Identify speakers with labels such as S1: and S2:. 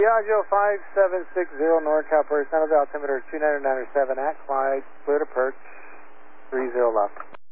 S1: Diageo 5760 NorCal Prairie Center, altimeter 299.7 at Clyde, clear to perch, 30 left.